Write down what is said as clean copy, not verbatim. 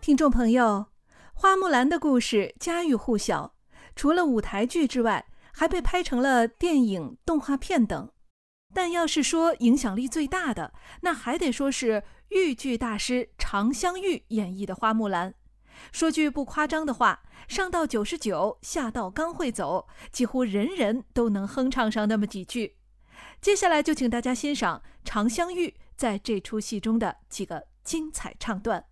听众朋友，花木兰的故事家喻户晓，除了舞台剧之外，还被拍成了电影、动画片等。但要是说影响力最大的，那还得说是豫剧大师常香玉演绎的花木兰。说句不夸张的话，上到99，下到刚会走，几乎人人都能哼唱上那么几句。接下来就请大家欣赏常香玉在这出戏中的几个精彩唱段。